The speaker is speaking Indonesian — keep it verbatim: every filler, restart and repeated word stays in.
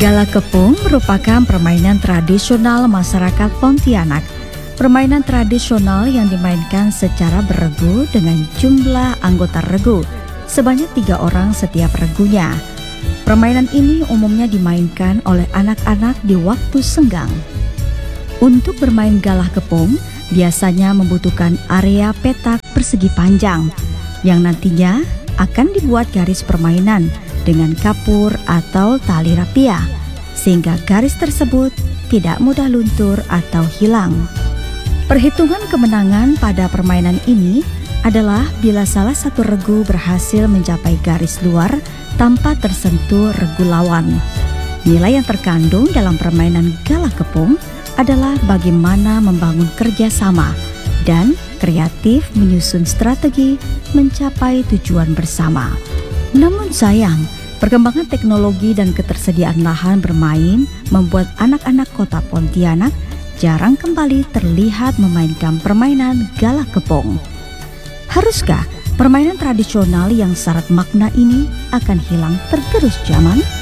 Gala Kepung merupakan permainan tradisional masyarakat Pontianak. Permainan tradisional yang dimainkan secara beregu dengan jumlah anggota regu sebanyak tiga orang setiap regunya. Permainan ini umumnya dimainkan oleh anak-anak di waktu senggang. Untuk bermain Gala Kepung biasanya membutuhkan area petak persegi panjang yang nantinya akan dibuat garis permainan dengan kapur atau tali rapia, sehingga garis tersebut tidak mudah luntur atau hilang. Perhitungan kemenangan pada permainan ini adalah bila salah satu regu berhasil mencapai garis luar tanpa tersentuh regu lawan. Nilai yang terkandung dalam permainan Gala Kepung adalah bagaimana membangun kerjasama dan kreatif menyusun strategi mencapai tujuan bersama. Namun sayang, perkembangan teknologi dan ketersediaan lahan bermain membuat anak-anak kota Pontianak jarang kembali terlihat memainkan permainan Gala Kepung. Haruskah permainan tradisional yang syarat makna ini akan hilang tergerus zaman?